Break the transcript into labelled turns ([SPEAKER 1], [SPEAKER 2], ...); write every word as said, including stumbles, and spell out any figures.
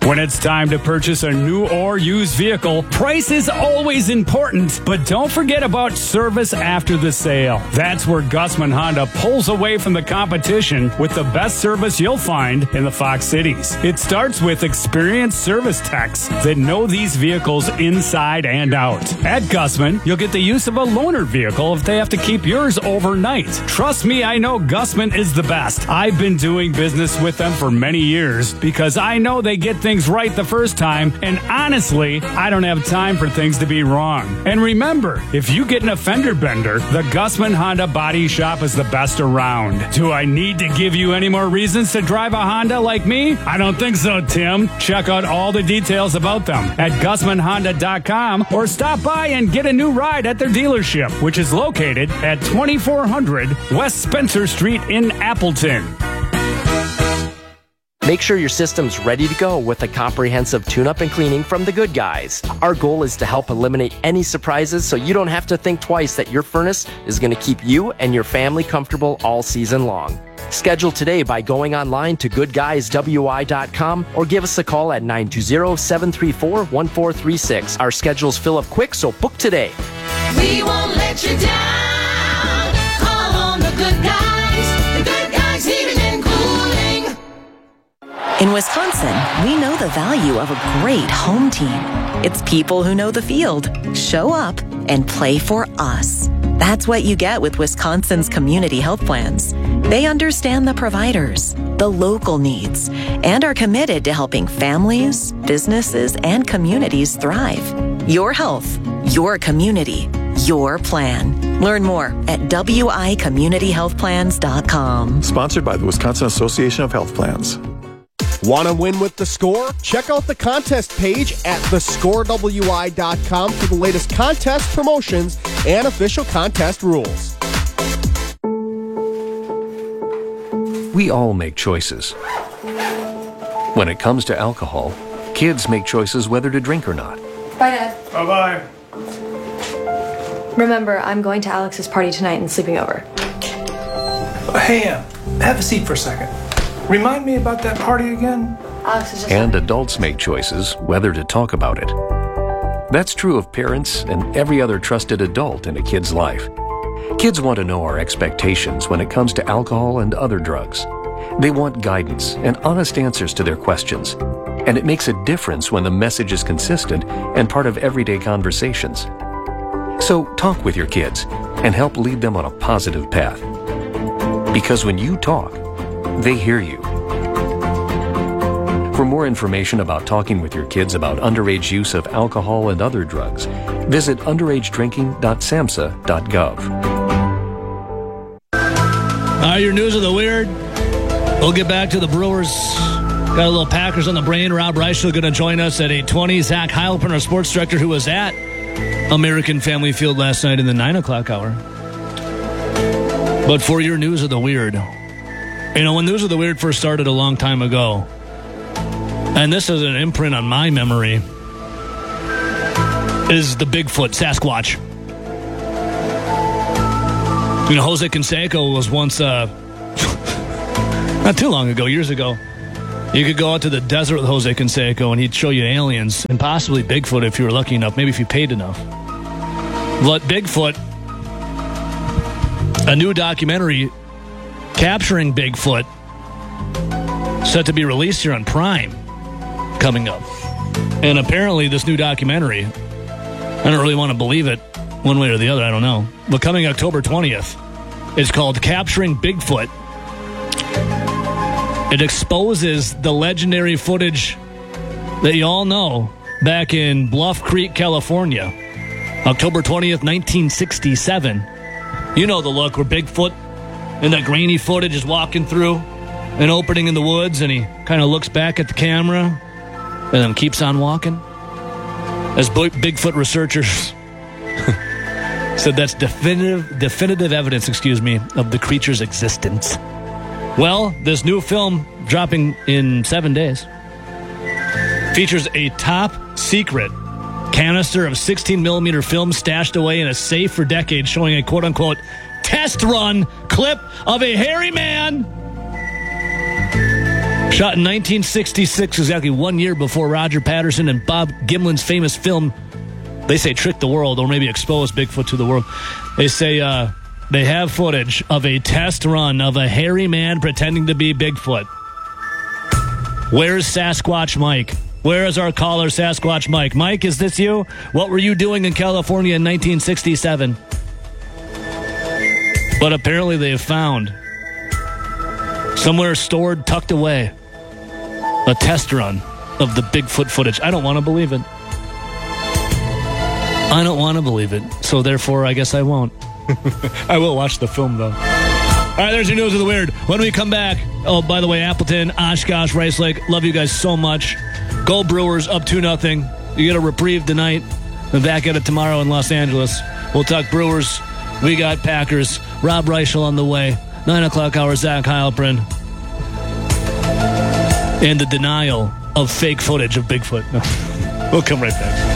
[SPEAKER 1] When it's time to purchase a new or used vehicle, price is always important, but don't forget about service after the sale. That's where Gussman Honda pulls away from the competition with the best service you'll find in the Fox Cities. It starts with experienced service techs that know these vehicles inside and out. At Gussman, you'll get the use of a loaner vehicle if they have to keep yours overnight. Trust me, I know Gussman is the best. I've been doing business with them for many years because I know they get things right the first time, and honestly, I don't have time for things to be wrong. And remember, if you get an offender bender, the Gussman Honda Body Shop is the best around. Do I need to give you any more reasons to drive a Honda like me? I don't think so, Tim. Check out all the details about them at Gussman Honda dot com or stop by and get a new ride at their dealership, which is located at twenty-four hundred West Spencer Street in Appleton.
[SPEAKER 2] Make sure your system's ready to go with a comprehensive tune-up and cleaning from The Good Guys. Our goal is to help eliminate any surprises so you don't have to think twice that your furnace is going to keep you and your family comfortable all season long. Schedule today by going online to good guys w i dot com or give us a call at nine two zero, seven three four, one four three six. Our schedules fill up quick, so book today.
[SPEAKER 3] We won't let you down. Call on The Good Guys. The Good Guys Heating and Cooling.
[SPEAKER 4] In Wisconsin, we know the value of a great home team. It's people who know the field, show up, and play for us. That's what you get with Wisconsin's community health plans. They understand the providers, the local needs, and are committed to helping families, businesses, and communities thrive. Your health, your community, your plan. Learn more at w i community health plans dot com.
[SPEAKER 5] Sponsored by the Wisconsin Association of Health Plans.
[SPEAKER 6] Want to win with The Score? Check out the contest page at the score w i dot com for the latest contest promotions and official contest rules.
[SPEAKER 7] We all make choices. When it comes to alcohol, kids make choices whether to drink or not.
[SPEAKER 8] Bye, Dad.
[SPEAKER 1] Bye-bye.
[SPEAKER 8] Remember, I'm going to Alex's party tonight and sleeping over.
[SPEAKER 9] Hey, uh, have a seat for a second. Remind me about that party again?
[SPEAKER 8] Alex is just...
[SPEAKER 7] And adults make choices whether to talk about it. That's true of parents and every other trusted adult in a kid's life. Kids want to know our expectations when it comes to alcohol and other drugs. They want guidance and honest answers to their questions. And it makes a difference when the message is consistent and part of everyday conversations. So talk with your kids and help lead them on a positive path. Because when you talk, they hear you. For more information about talking with your kids about underage use of alcohol and other drugs, visit underage drinking dot samhsa dot gov.
[SPEAKER 10] All right, your news of the weird. We'll get back to the Brewers. Got a little Packers on the brain. Rob Reichel going to join us at eight twenty. Zach Heilprin, our sports director, who was at American Family Field last night in the nine o'clock hour. But for your news of the weird, you know, when News of the Weird first started a long time ago, and this is an imprint on my memory, is the Bigfoot, Sasquatch. You know, Jose Canseco was once, uh, not too long ago, years ago, you could go out to the desert with Jose Canseco and he'd show you aliens and possibly Bigfoot if you were lucky enough, maybe if you paid enough. But Bigfoot, a new documentary capturing Bigfoot, set to be released here on Prime coming up. And apparently this new documentary, I don't really want to believe it one way or the other, I don't know, but coming October twentieth, it's called Capturing Bigfoot. It exposes the legendary footage that you all know back in Bluff Creek, California, October twentieth, nineteen sixty-seven. You know the look where Bigfoot and that grainy footage is walking through an opening in the woods, and he kind of looks back at the camera and then keeps on walking. As Bigfoot researchers said, that's definitive definitive evidence, excuse me, of the creature's existence. Well, this new film, dropping in seven days, features a top secret canister of sixteen millimeter film stashed away in a safe for decades, showing a quote-unquote test run clip of a hairy man Shot in nineteen sixty-six, exactly one year before Roger Patterson and Bob Gimlin's famous film, they say Trick the World, or maybe Expose Bigfoot to the World. They say uh, they have footage of a test run of a hairy man pretending to be Bigfoot. Where's Sasquatch Mike? Where is our caller, Sasquatch Mike? Mike, is this you? What were you doing in California in nineteen sixty-seven? But apparently they have found, somewhere stored, tucked away, a test run of the Bigfoot footage. I don't want to believe it. I don't want to believe it. So therefore, I guess I won't. I will watch the film, though. All right, there's your news of the weird. When we come back, oh, by the way, Appleton, Oshkosh, Rice Lake, love you guys so much. Go Brewers, up two nothing. You get a reprieve tonight, and back at it tomorrow in Los Angeles. We'll talk Brewers. We got Packers. Rob Reichel on the way. Nine o'clock hour, Zach Heilprin. And the denial of fake footage of Bigfoot. We'll come right back.